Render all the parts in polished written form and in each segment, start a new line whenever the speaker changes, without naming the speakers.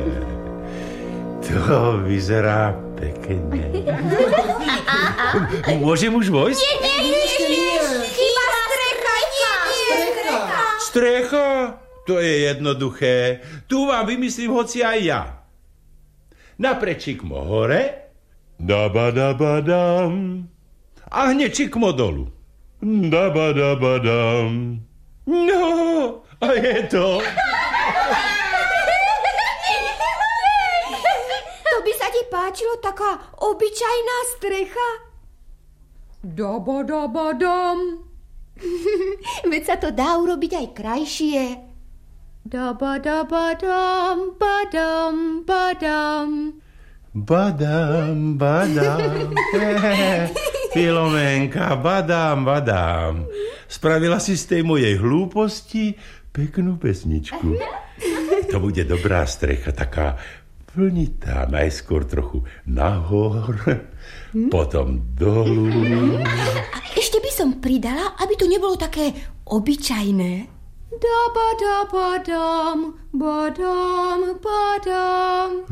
To vyzerá pekne. Môžem už vojsť?
Nie. Chyba strecha, nie.
Strecha? To je jednoduché. Tu vám vymyslím hoci aj ja. Na prečikmo hore, dabadabadam, a hneď čikmo dolu. Dabadabadam. No, a je to.
To by sa ti páčilo, taká obyčajná strecha? Dabadabadam. Veď sa to dá urobiť aj krajšie. Dabadabadam, badam, badam.
Badam, badam. Filoménka, badam. Spravila si z tej mojej hlúposti peknú pesničku. To bude dobrá strecha, taká vlnitá. Najskôr trochu nahor, potom dolu.
Ešte by som pridala, aby to nebolo také obyčajné. Dabadabadam, badam, badam.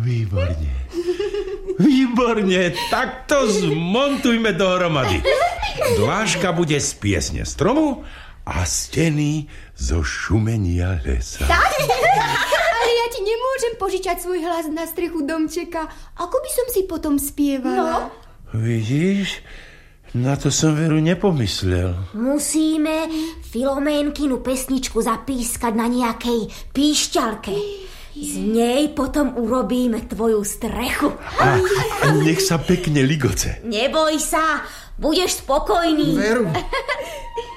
Výborne, tak to zmontujme dohromady. Dláška bude z piesne stromu a steny zo šumenia lesa.
Ale ja ti nemôžem požičať svoj hlas na strechu domčeka. Ako by som si potom spievala?
Vidíš, na to som veru nepomyslel.
Musíme Filoménkinu pesničku zapískať na nejakej píšťalke. Z nej potom urobíme tvoju strechu.
A nech sa pekne ligoce.
Neboj sa, budeš spokojný.
Veru,